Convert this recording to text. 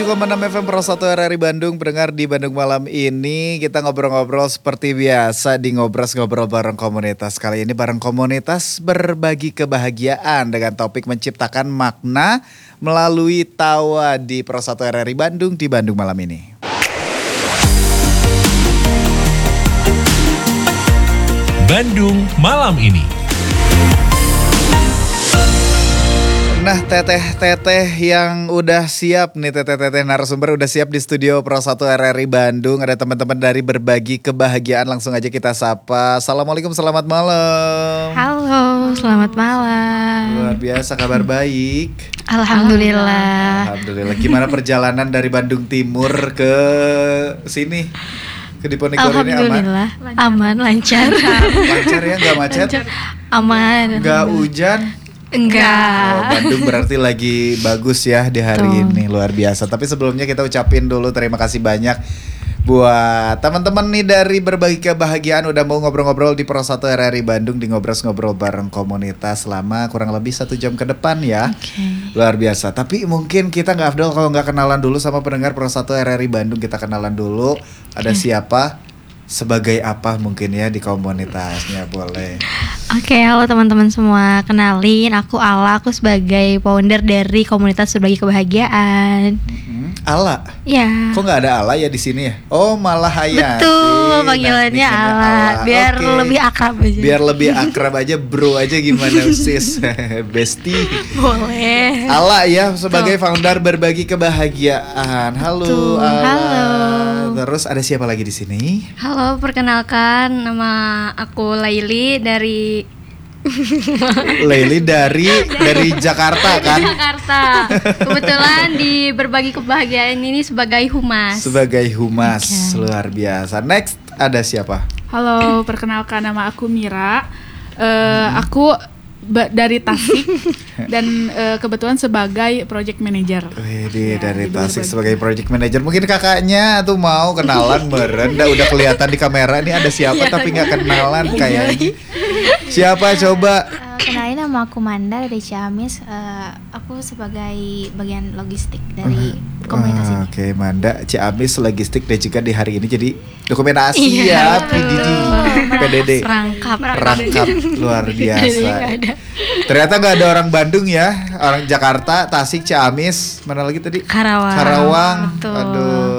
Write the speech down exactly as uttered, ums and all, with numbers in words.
tujuh koma enam F M Pro satu R R I Bandung. Pendengar, di Bandung malam ini kita ngobrol-ngobrol seperti biasa di Ngobras-ngobrol bareng komunitas. Kali ini bareng komunitas berbagi kebahagiaan dengan topik menciptakan makna melalui tawa di Pro satu R R I Bandung di Bandung malam ini. Bandung malam ini. Nah, teteh-teteh yang udah siap nih, teteh-teteh narasumber udah siap di studio Pro satu R R I Bandung. Ada teman-teman dari berbagi kebahagiaan, langsung aja kita sapa. Assalamualaikum, selamat malam. Halo, selamat malam. Luar biasa, kabar baik. Alhamdulillah. Alhamdulillah. Gimana perjalanan dari Bandung Timur ke sini? Ke Diponegoro ini aman? Alhamdulillah, aman, lancar. Lancar ya, gak macet? Lancar. Aman. Gak hujan? Enggak. Oh, Bandung berarti lagi bagus ya di hari Tuh. ini, luar biasa. Tapi sebelumnya kita ucapin dulu terima kasih banyak buat teman-teman nih dari berbagi kebahagiaan udah mau ngobrol-ngobrol di Pro satu R R I Bandung di Ngobras-ngobrol bareng komunitas selama kurang lebih satu jam ke depan ya. Okay. Luar biasa. Tapi mungkin kita nggak afdol kalau nggak kenalan dulu sama pendengar Pro satu R R I Bandung. Kita kenalan dulu. Ada Okay. siapa? Sebagai apa mungkin ya di komunitasnya, boleh. Oke, halo teman-teman semua. Kenalin, aku Ala. Aku sebagai founder dari komunitas berbagi kebahagiaan. Mm-hmm. Ala? Ya. Kok nggak ada Ala ya di sini ya? Oh, malah Hayati. Betul, panggilannya Nah, Ala. Biar Oke. lebih akrab aja. Biar lebih akrab aja, bro aja gimana sis? Bestie. Boleh. Ala ya sebagai founder berbagi kebahagiaan. Halo, Betul, Ala. halo. Terus ada siapa lagi di sini? Halo, perkenalkan nama aku Laili dari Laili dari dari Jakarta kan? Jakarta. Kebetulan di berbagi kebahagiaan ini sebagai humas. Sebagai humas, Oke. luar biasa. Next ada siapa? Halo, perkenalkan nama aku Mira. Eh, Aku ba- dari Tasik dan eh, kebetulan sebagai project manager. Wih, di- Ya, dari di Tasik berbagi. sebagai project manager. Mungkin kakaknya tuh mau kenalan meren. Udah, udah kelihatan di kamera nih ada siapa tapi nggak kenalan kayaknya. Siapa coba? Uh, kenalin, nama aku Manda dari Ciamis. Uh, aku sebagai bagian logistik dari komunitas Ah, ini. Oke, Manda, Ciamis, logistik dan juga di hari ini jadi dokumentasi Iya, ya, P D D, P D D. Perangkap. Perangkap luar biasa. Nggak ada. Ternyata nggak ada orang Bandung ya, orang Jakarta, Tasik, Ciamis, mana lagi tadi? Karawang. Karawang. Betul. Aduh,